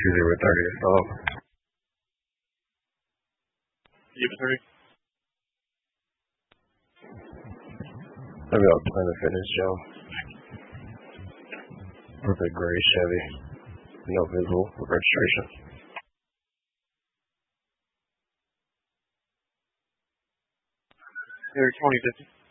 2030. You have 30? Maybe I'll plan to finish, Joe. With a gray Chevy. No visible registration. Here, 2050.